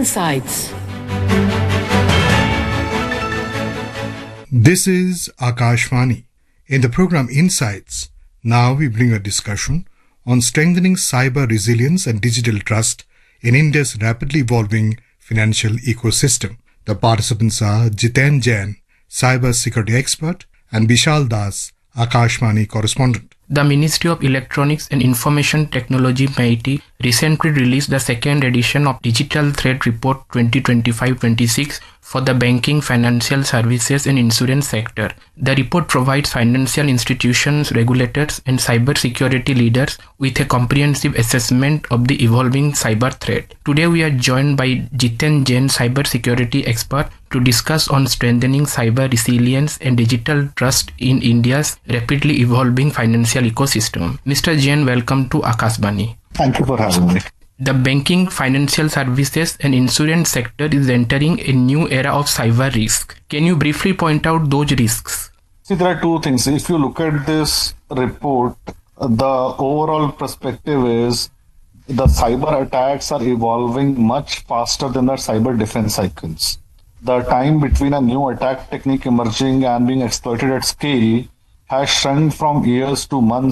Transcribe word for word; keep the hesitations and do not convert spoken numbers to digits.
Insights. This is Akashvani. In the program Insights, now we bring a discussion on strengthening cyber resilience and digital trust in India's rapidly evolving financial ecosystem. The participants are Jiten Jain, cyber security expert, and Vishal Das, Akashvani correspondent. The Ministry of Electronics and Information Technology M E I T recently released the second edition of Digital Threat Report twenty twenty-five twenty-six for the banking, financial services and insurance sector. The report provides financial institutions, regulators and cyber security leaders with a comprehensive assessment of the evolving cyber threat. Today we are joined by Jiten Jain, cyber security expert, to discuss on strengthening cyber resilience and digital trust in India's rapidly evolving financial ecosystem. Mister Jain, welcome to Akashvani. Thank you for having me. The banking, financial services and insurance sector is entering a new era of cyber risk. Can you briefly point out those risks? See, there are two things. If you look at this report, the overall perspective is the cyber attacks are evolving much faster than the cyber defense cycles. The time between a new attack technique emerging and being exploited at scale has shrunk from years to months